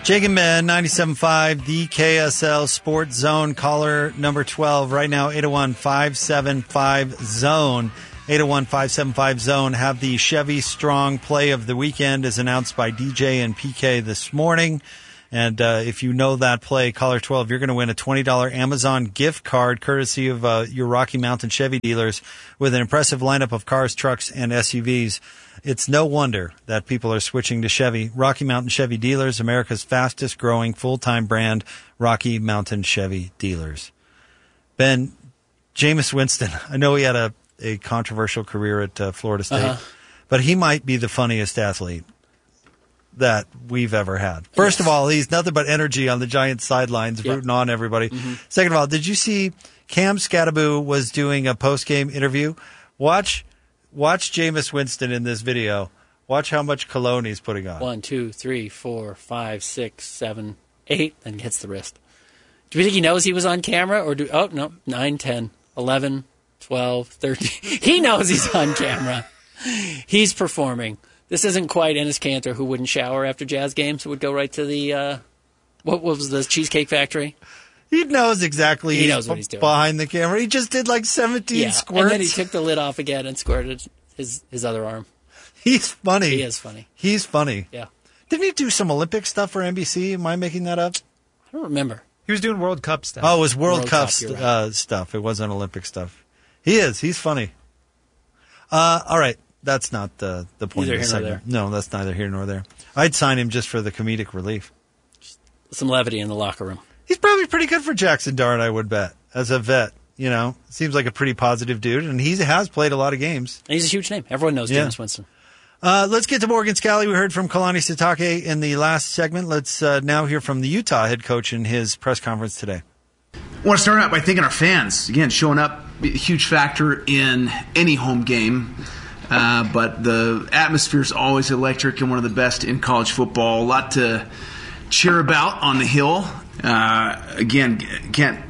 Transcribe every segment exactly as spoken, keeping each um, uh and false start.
Jake and Ben, ninety-seven point five, the K S L Sports Zone. Caller number twelve right now, eight oh one, five seven five, zone. eight oh one, five seven five, zone. Have the Chevy Strong play of the weekend as announced by D J and P K this morning. And uh, if you know that play, caller twelve, you're going to win a twenty dollars Amazon gift card courtesy of uh, your Rocky Mountain Chevy dealers with an impressive lineup of cars, trucks, and S U Vs. It's no wonder that people are switching to Chevy. Rocky Mountain Chevy Dealers, America's fastest growing full-time brand, Rocky Mountain Chevy Dealers. Ben, Jameis Winston, I know he had a, a controversial career at uh, Florida State, uh-huh. but he might be the funniest athlete that we've ever had. First yes. of all, he's nothing but energy on the Giants sidelines, yep. rooting on everybody. Mm-hmm. Second of all, did you see Cam Scattaboo was doing a post-game interview? Watch... Watch Jameis Winston in this video. Watch how much cologne he's putting on. One, two, three, four, five, six, seven, eight, then hits the wrist. Do we think he knows he was on camera? Or do oh, no, nine, ten, eleven, twelve, thirteen. He knows he's on camera. He's performing. This isn't quite Enes Kanter, who wouldn't shower after Jazz games, who would go right to the, uh, what was the Cheesecake Factory? He knows exactly he knows what he's doing. Behind the camera. He just did like seventeen yeah, squirts. And then he took the lid off again and squirted his, his other arm. He's funny. He is funny. He's funny. Yeah. Didn't he do some Olympic stuff for N B C? Am I making that up? I don't remember. He was doing World Cup stuff. Oh, it was World, World Cup, Cup st- right. uh, stuff. It wasn't Olympic stuff. He is. He's funny. Uh, all right. That's not the, the point Neither of the here nor segment. No, that's neither here nor there. I'd sign him just for the comedic relief. Some levity in the locker room. He's probably pretty good for Jackson Dart, I would bet, as a vet. You know, seems like a pretty positive dude, and he has played a lot of games. And he's a huge name. Everyone knows yeah. Jameis Winston. Uh, let's get to Morgan Scalley. We heard from Kalani Sitake in the last segment. Let's uh, now hear from the Utah head coach in his press conference today. I want to start out by thanking our fans. Again, showing up, a huge factor in any home game. Uh, but the atmosphere is always electric and one of the best in college football. A lot to cheer about on the Hill. Uh, again, can't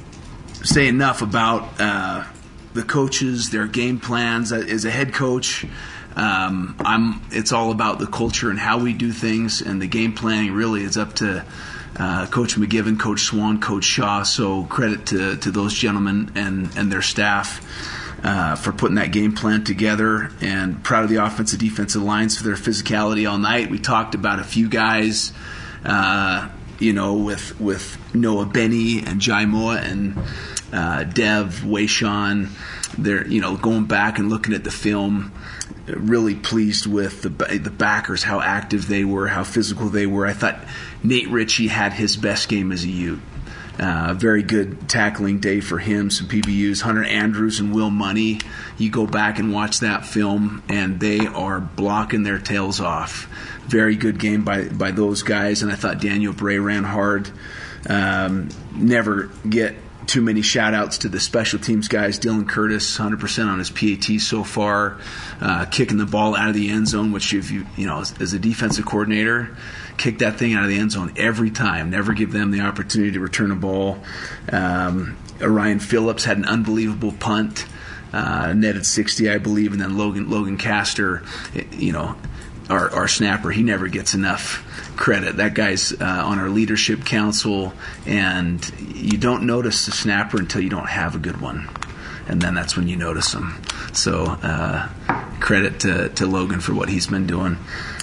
say enough about uh, the coaches, their game plans. As a head coach, um, I'm. It's all about the culture and how we do things, and the game planning really is up to uh, Coach McGivern, Coach Swan, Coach Shaw. So credit to, to those gentlemen and, and their staff uh, for putting that game plan together, and proud of the offensive defensive lines for their physicality all night. We talked about a few guys uh, you know, with with Noah Benny and Jai Moa and uh, Dev, Wayshawn. They're, you know, going back and looking at the film, really pleased with the the backers, how active they were, how physical they were. I thought Nate Ritchie had his best game as a Ute. Uh, very good tackling day for him, some P B Us. Hunter Andrews and Will Money, you go back and watch that film, and they are blocking their tails off. Very good game by, by those guys, and I thought Daniel Bray ran hard. Um, never get too many shout-outs to the special teams guys. Dylan Curtis, one hundred percent on his P A T so far, uh, kicking the ball out of the end zone, which if you, you know, as, as a defensive coordinator, kick that thing out of the end zone every time. Never give them the opportunity to return a ball. Um, Orion Phillips had an unbelievable punt, uh, netted sixty, I believe, and then Logan Logan Castor, you know, our, our snapper, he never gets enough credit. That guy's uh, on our leadership council, and you don't notice the snapper until you don't have a good one, and then that's when you notice him. So uh, credit to, to Logan for what he's been doing.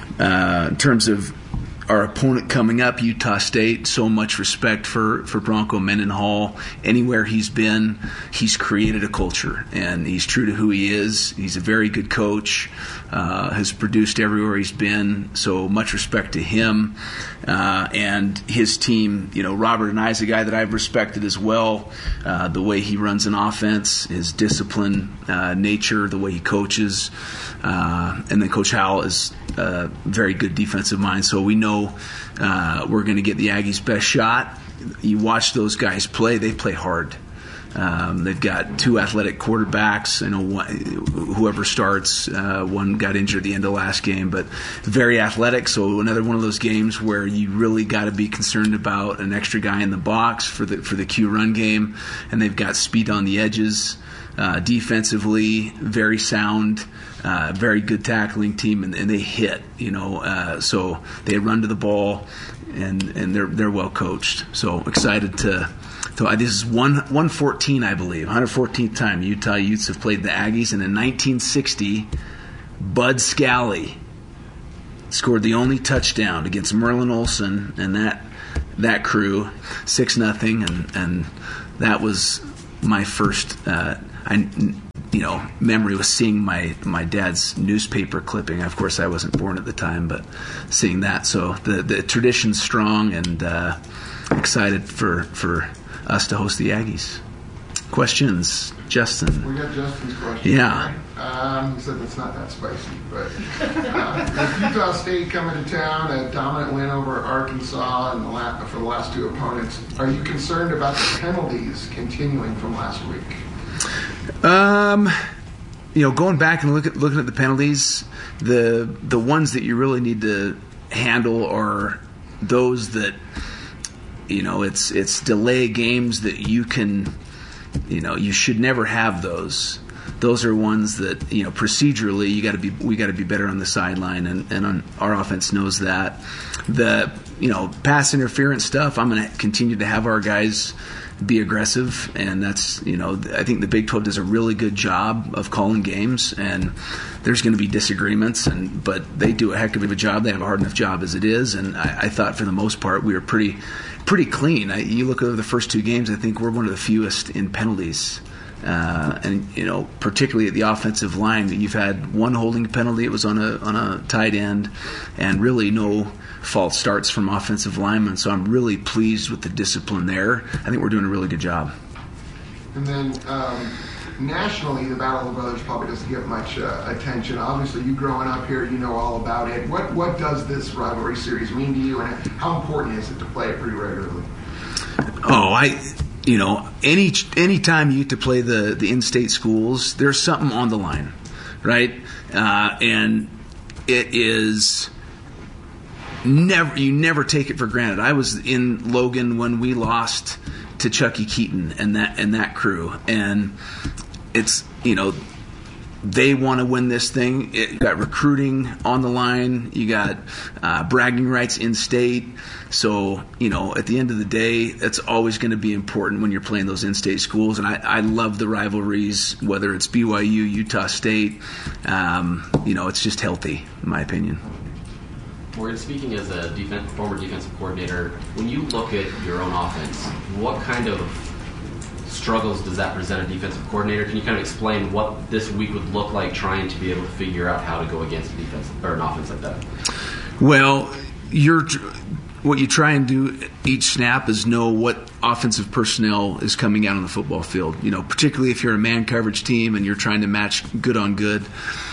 Uh, in terms of our opponent coming up, Utah State, so much respect for, for Bronco Mendenhall. Anywhere he's been, he's created a culture, and he's true to who he is. He's a very good coach, uh, has produced everywhere he's been, so much respect to him. Uh, and his team, you know, Robert and I is a guy that I've respected as well. Uh, the way he runs an offense, his discipline, uh, nature, the way he coaches. Uh, and then Coach Howell is a very good defensive mind, so we know uh, we're going to get the Aggies' best shot. You watch those guys play; they play hard. Um, they've got two athletic quarterbacks. I know one, whoever starts, uh, one got injured at the end of last game, but very athletic. So another one of those games where you really got to be concerned about an extra guy in the box for the for the Q run game, and they've got speed on the edges. Uh, defensively, very sound. uh, very good tackling team, and, and they hit. You know, uh, so they run to the ball, and and they're they're well coached. So excited to. So this is one one fourteen, I believe, one hundred fourteenth time Utah Utes have played the Aggies, and in nineteen sixty, Bud Scally scored the only touchdown against Merlin Olsen and that that crew, six nothing, and and that was my first, uh, I, you know, memory was seeing my my dad's newspaper clipping. Of course, I wasn't born at the time, but seeing that. So the the tradition's strong, and uh, excited for for us to host the Aggies. Questions, Justin? We got Justin's question. Yeah. Um, he said that's not that spicy, but uh, with Utah State coming to town, a dominant win over Arkansas in the la- for the last two opponents, are you concerned about the penalties continuing from last week? Um, you know, going back and look at, looking at the penalties, the the ones that you really need to handle are those that, you know, it's it's delay games that you can. You know, you should never have those. Those are ones that, you know, procedurally you got to be. We got to be better on the sideline, and and on, our offense knows that. The you know pass interference stuff. I'm going to continue to have our guys be aggressive, and that's you know I think the Big twelve does a really good job of calling games, and there's going to be disagreements, and but they do a heck of a job. They have a hard enough job as it is, and I, I thought for the most part we were pretty. Pretty clean. I, you look over the first two games, I think we're one of the fewest in penalties. Uh, and, you know, particularly at the offensive line, you've had one holding penalty. It was on a on a tight end, and really no false starts from offensive linemen. So I'm really pleased with the discipline there. I think we're doing a really good job. And then um, nationally, the Battle of the Brothers probably doesn't get much uh, attention. Obviously, you growing up here, you know all about it. What what does this rivalry series mean to you, and how important is it to play it pretty regularly? Oh, I, you know, any any time you get to play the, the in-state schools, there's something on the line, right? Uh, and it is never you never take it for granted. I was in Logan when we lost to Chucky Keaton and that and that crew, and it's you know they want to win this thing. It, you got recruiting on the line, you got uh, bragging rights in state. So you know at the end of the day, it's always going to be important when you're playing those in-state schools. And I, I love the rivalries, whether it's B Y U, Utah State. Um, you know, it's just healthy, in my opinion. Morgan, speaking as a defense, former defensive coordinator, when you look at your own offense, what kind of struggles does that present a defensive coordinator? Can you kind of explain what this week would look like trying to be able to figure out how to go against a defense or an offense like that? Well, you're what you try and do each snap is know what offensive personnel is coming out on the football field. You know, particularly if you're a man coverage team and you're trying to match good on good.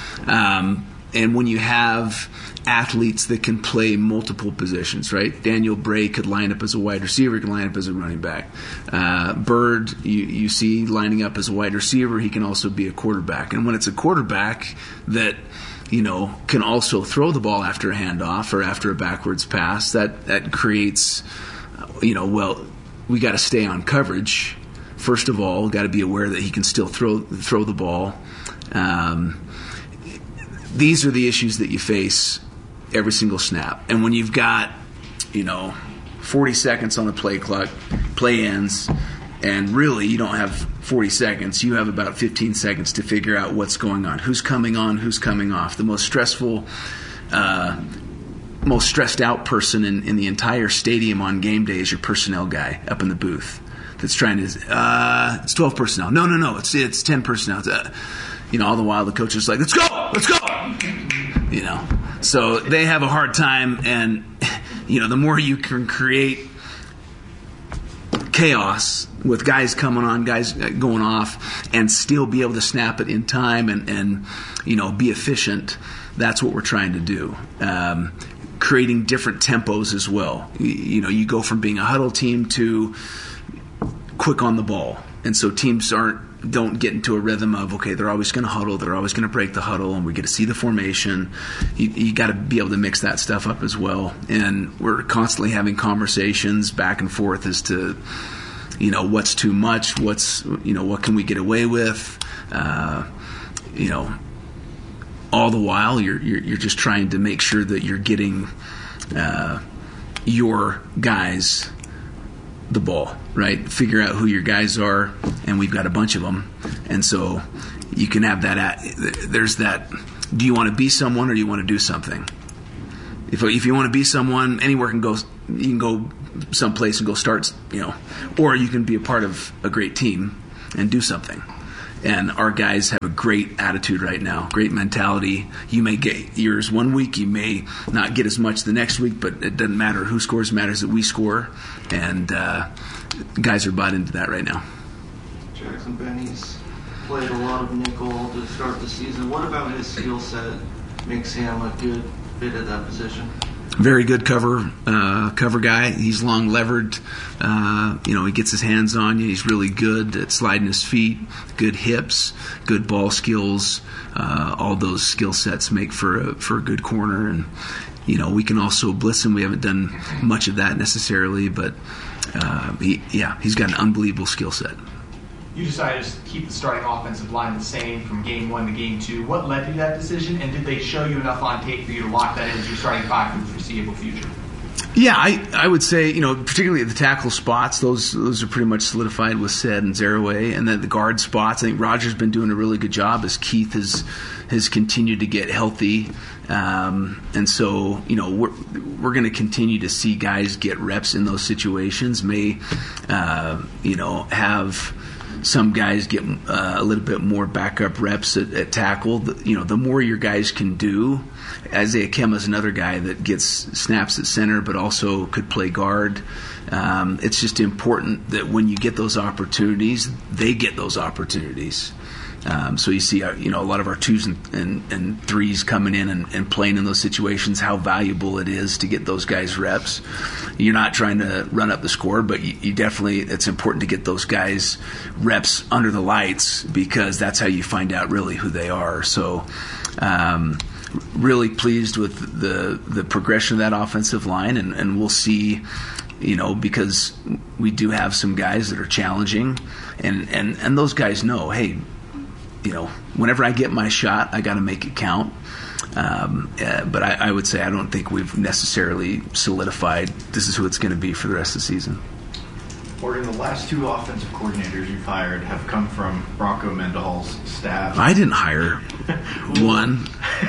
Um, and when you have athletes that can play multiple positions, right? Daniel Bray could line up as a wide receiver, he can line up as a running back. Uh, Bird, you, you see lining up as a wide receiver, he can also be a quarterback. And when it's a quarterback that, you know, can also throw the ball after a handoff or after a backwards pass, that, that creates, you know, well, we got to stay on coverage. First of all, got to be aware that he can still throw throw the ball. Um, these are the issues that you face every single snap. And when you've got, you know, forty seconds on the play clock, play ends, and really you don't have forty seconds, you have about fifteen seconds to figure out what's going on, who's coming on, who's coming off. The most stressful, uh, most stressed out person in, in the entire stadium on game day is your personnel guy up in the booth that's trying to, uh, it's twelve personnel. No, no, no, it's it's ten personnel. It's, uh, you know, all the while the coach is like, let's go, let's go. You know, so they have a hard time, and you know, the more you can create chaos with guys coming on, guys going off, and still be able to snap it in time and, and you know, be efficient, that's what we're trying to do. Um, creating different tempos as well. You, you know, you go from being a huddle team to quick on the ball, and so teams aren't don't get into a rhythm of, okay, they're always going to huddle, they're always going to break the huddle, and we get to see the formation. You, you got to be able to mix that stuff up as well. And we're constantly having conversations back and forth as to, you know, what's too much, what's, you know, what can we get away with, uh, you know, all the while, you're you're, you're just trying to make sure that you're getting uh, your guys the ball, right? Figure out who your guys are, and we've got a bunch of them, and so you can have that. At, there's that. Do you want to be someone, or do you want to do something? If if you want to be someone, anywhere can go. You can go someplace and go start, you know, or you can be a part of a great team and do something. And our guys have a great attitude right now, great mentality. You may get yours one week, you may not get as much the next week, but it doesn't matter who scores. It matters that we score, and uh, guys are bought into that right now. Jackson Benny's played a lot of nickel to start the season. What about his skill set makes him a good fit at that position? Very good cover uh, cover guy. He's long levered. Uh, you know, he gets his hands on you. He's really good at sliding his feet, good hips, good ball skills. Uh, all those skill sets make for a, for a good corner. And, you know, we can also blitz him. We haven't done much of that necessarily, but, uh, he, yeah, he's got an unbelievable skill set. You decided to keep the starting offensive line the same from game one to game two. What led to that decision, and did they show you enough on tape for you to lock that in as your starting five for the foreseeable future? Yeah, I, I would say, you know, particularly at the tackle spots, those those are pretty much solidified with Sed and Zaraway. And then the guard spots, I think Roger's been doing a really good job as Keith has has continued to get healthy. Um, and so, you know, we're we're going to continue to see guys get reps in those situations. May, uh, you know, have some guys get uh, a little bit more backup reps at, at tackle. The, you know, the more your guys can do. Isaiah Kemma is another guy that gets snaps at center, but also could play guard. Um, it's just important that when you get those opportunities, they get those opportunities. Um, so you see, uh, you know, a lot of our twos and, and, and threes coming in and, and playing in those situations, how valuable it is to get those guys reps. You're not trying to run up the score, but you, you definitely, it's important to get those guys reps under the lights, because that's how you find out really who they are. So, um, really pleased with the the progression of that offensive line, and, and we'll see, you know, because we do have some guys that are challenging, and, and, and those guys know, hey, you know, whenever I get my shot, I got to make it count. Um, uh, but I, I would say I don't think we've necessarily solidified this is who it's going to be for the rest of the season. Morgan, the last two offensive coordinators you've hired have come from Bronco Mendenhall's staff. I didn't hire one.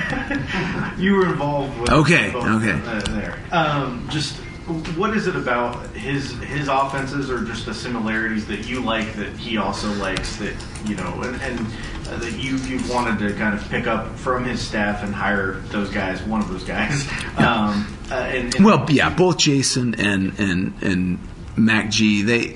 You were involved with okay, both okay. Uh, there. Um, just what is it about his his offenses, or just the similarities that you like that he also likes, that you know, and, and uh, that you you wanted to kind of pick up from his staff and hire those guys, one of those guys. Um, uh, and, and well, yeah, both Jason and and and Mac G, they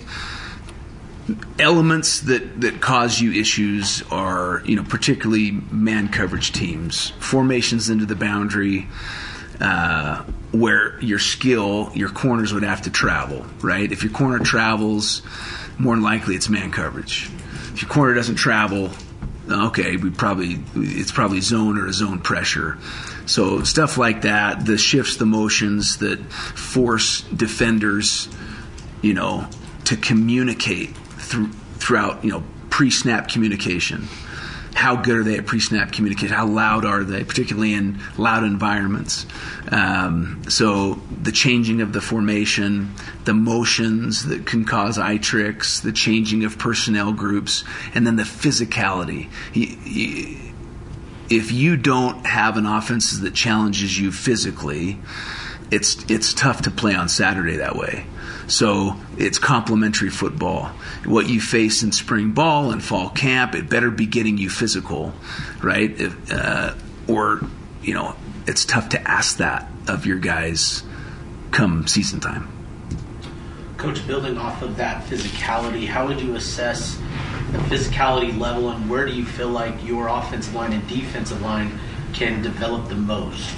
elements that, that cause you issues are, you know, particularly man coverage teams, formations into the boundary, uh, where your skill, your corners would have to travel, right? If your corner travels, more than likely it's man coverage. If your corner doesn't travel, okay, we probably it's probably zone or a zone pressure. So stuff like that, the shifts, the motions that force defenders, you know, to communicate through, throughout, you know, pre-snap communication. How good are they at pre-snap communication? How loud are they, particularly in loud environments? Um, so the changing of the formation, the motions that can cause eye tricks, the changing of personnel groups, and then the physicality. He, he, if you don't have an offense that challenges you physically, it's it's tough to play on Saturday that way. So it's complementary football. What you face in spring ball and fall camp, it better be getting you physical, right? If, uh, or, you know, it's tough to ask that of your guys come season time. Coach, building off of that physicality, how would you assess the physicality level, and where do you feel like your offensive line and defensive line can develop the most?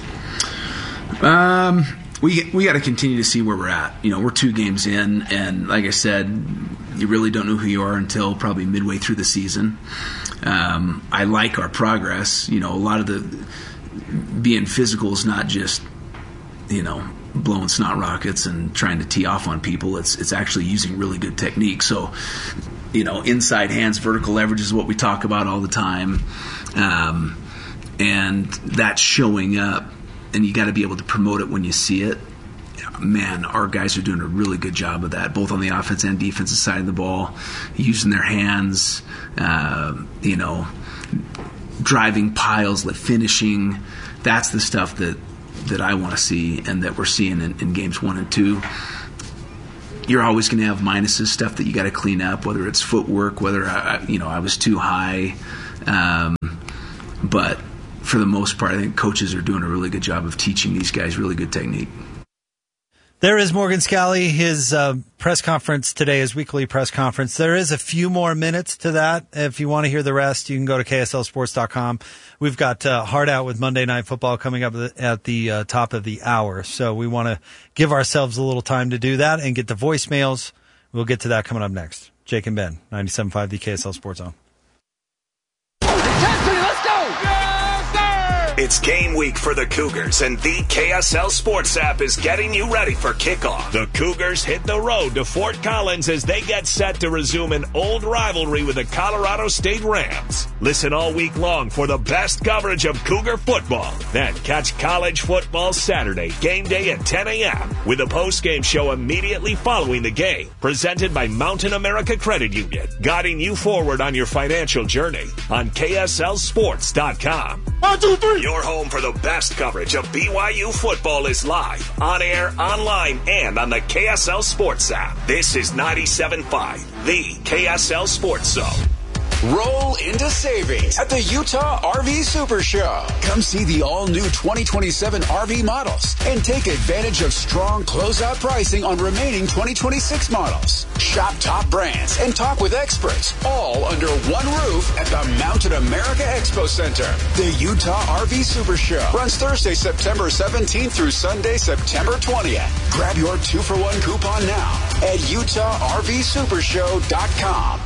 Um... We we got to continue to see where we're at. You know, we're two games in, and like I said, you really don't know who you are until probably midway through the season. Um, I like our progress. You know, a lot of the being physical is not just, you know, blowing snot rockets and trying to tee off on people. It's it's actually using really good technique. So, you know, inside hands, vertical leverage is what we talk about all the time. Um, and that's showing up, and you got to be able to promote it when you see it. Man, our guys are doing a really good job of that, both on the offense and defensive side of the ball, using their hands, uh, you know, driving piles, like finishing. That's the stuff that, that I want to see and that we're seeing in, in games one and two. You're always going to have minuses, stuff that you got to clean up, whether it's footwork, whether I, you know I was too high. Um, but for the most part, I think coaches are doing a really good job of teaching these guys really good technique. There is Morgan Scalley, his uh, press conference today, his weekly press conference. There is a few more minutes to that. If you want to hear the rest, you can go to K S L sports dot com. We've got uh, Hard Out with Monday Night Football coming up at the uh, top of the hour. So we want to give ourselves a little time to do that and get the voicemails. We'll get to that coming up next. Jake and Ben, ninety-seven point five, the K S L Sports Zone. Let's go! Yes, sir! It's game week for the Cougars, and the K S L Sports app is getting you ready for kickoff. The Cougars hit the road to Fort Collins as they get set to resume an old rivalry with the Colorado State Rams. Listen all week long for the best coverage of Cougar football. Then catch college football Saturday, game day at ten a.m. with a post-game show immediately following the game. Presented by Mountain America Credit Union, guiding you forward on your financial journey on K S L sports dot com. One, two, three. Your home for the best coverage of B Y U football is live, on air, online, and on the K S L Sports app. This is ninety-seven point five, the K S L Sports Zone. Roll into savings at the Utah R V Super Show. Come see the all-new twenty twenty-seven R V models and take advantage of strong closeout pricing on remaining twenty twenty-six models. Shop top brands and talk with experts, all under one roof at the Mountain America Expo Center. The Utah R V Super Show runs Thursday, September seventeenth through Sunday, September twentieth. Grab your two-for-one coupon now at utah r v super show dot com.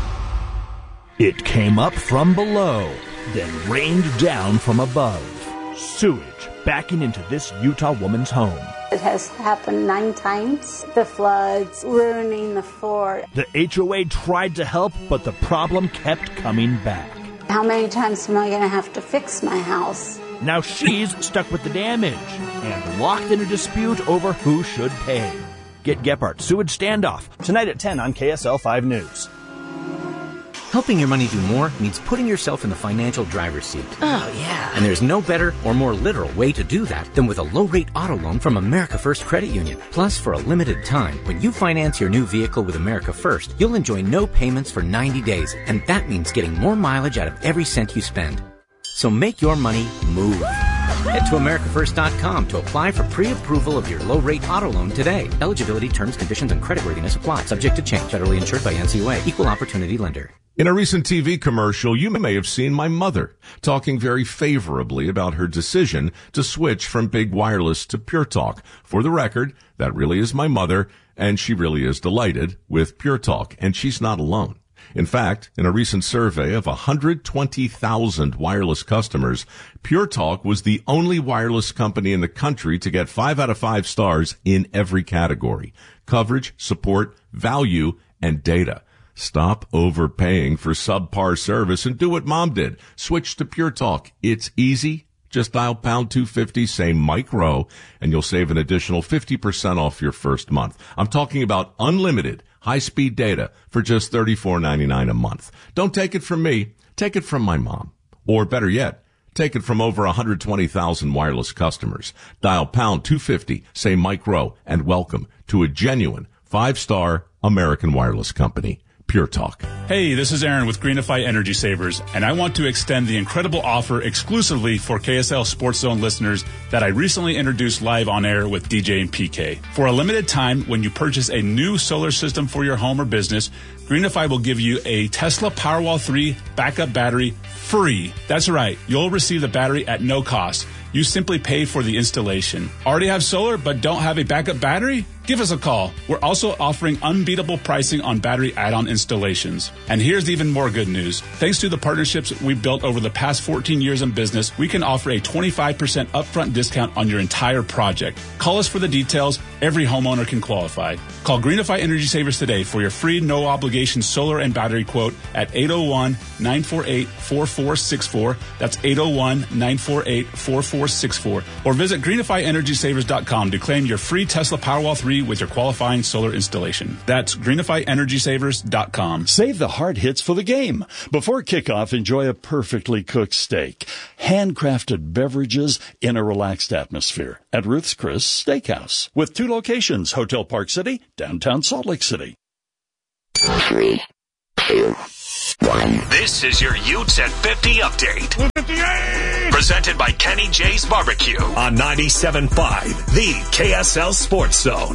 It came up from below, then rained down from above. Sewage backing into this Utah woman's home. It has happened nine times. The floods ruining the fort. The H O A tried to help, but the problem kept coming back. How many times am I going to have to fix my house? Now she's stuck with the damage and locked in a dispute over who should pay. Get Gephardt's Sewage Standoff tonight at ten on K S L five News. Helping your money do more means putting yourself in the financial driver's seat. Oh, yeah. And there's no better or more literal way to do that than with a low-rate auto loan from America First Credit Union. Plus, for a limited time, when you finance your new vehicle with America First, you'll enjoy no payments for ninety days, and that means getting more mileage out of every cent you spend. So make your money move. Head to america first dot com to apply for pre-approval of your low-rate auto loan today. Eligibility, terms, conditions, and creditworthiness apply. Subject to change. Federally insured by N C U A. Equal opportunity lender. In a recent T V commercial, you may have seen my mother talking very favorably about her decision to switch from Big Wireless to Pure Talk. For the record, that really is my mother, and she really is delighted with Pure Talk, and she's not alone. In fact, in a recent survey of one hundred twenty thousand wireless customers, Pure Talk was the only wireless company in the country to get five out of five stars in every category: coverage, support, value, and data. Stop overpaying for subpar service and do what Mom did. Switch to Pure Talk. It's easy. Just dial pound two fifty, say Mike Rowe, and you'll save an additional fifty percent off your first month. I'm talking about unlimited high-speed data for just thirty-four ninety-nine a month. Don't take it from me. Take it from my mom. Or better yet, take it from over one hundred twenty thousand wireless customers. Dial pound two fifty, say Mike Rowe, and welcome to a genuine five-star American wireless company. Pure Talk. Hey, this is Aaron with Greenify Energy Savers, and I want to extend the incredible offer exclusively for K S L Sports Zone listeners that I recently introduced live on air with D J and P K. For a limited time, when you purchase a new solar system for your home or business, Greenify will give you a Tesla Powerwall three backup battery free. That's right, you'll receive the battery at no cost. You simply pay for the installation. Already have solar but don't have a backup battery? Give us a call. We're also offering unbeatable pricing on battery add-on installations. And here's even more good news. Thanks to the partnerships we've built over the past fourteen years in business, we can offer a twenty-five percent upfront discount on your entire project. Call us for the details. Every homeowner can qualify. Call Greenify Energy Savers today for your free no-obligation solar and battery quote at eight oh one, nine four eight, four four six four. That's eight oh one, nine four eight, four four six four. Or visit greenify energy savers dot com to claim your free Tesla Powerwall three with your qualifying solar installation. That's greenify energy savers dot com. Save the hard hits for the game. Before kickoff, enjoy a perfectly cooked steak. Handcrafted beverages in a relaxed atmosphere at Ruth's Chris Steakhouse. With two locations, Hotel Park City, downtown Salt Lake City. Three, two, one. This is your Utes at fifty update. Presented by Kenny J's Barbecue on ninety-seven point five, the K S L Sports Zone.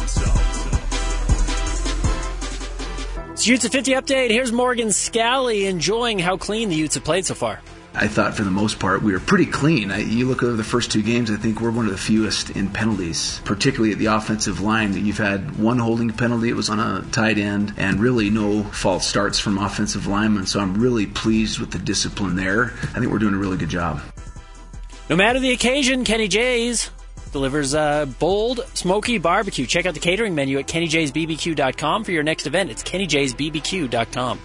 It's Utes at fifty update. Here's Morgan Scally enjoying how clean the Utes have played so far. I thought for the most part we were pretty clean. I, you look over the first two games, I think we're one of the fewest in penalties, particularly at the offensive line. You've had one holding penalty, it was on a tight end, and really no false starts from offensive linemen, so I'm really pleased with the discipline there. I think we're doing a really good job. No matter the occasion, Kenny J's delivers uh, bold, smoky barbecue. Check out the catering menu at kenny jays b b q dot com for your next event. It's kenny jays b b q dot com.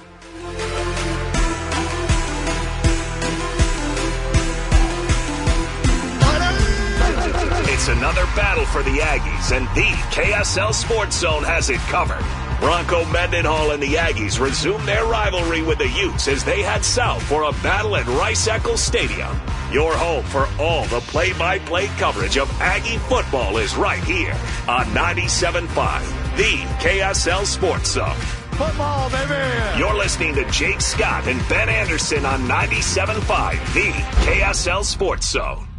It's another battle for the Aggies, and the K S L Sports Zone has it covered. Bronco Mendenhall and the Aggies resume their rivalry with the Utes as they head south for a battle at Rice-Eccles Stadium. Your home for all the play-by-play coverage of Aggie football is right here on ninety-seven point five, the K S L Sports Zone. Football, baby! You're listening to Jake Scott and Ben Anderson on ninety-seven point five, the K S L Sports Zone.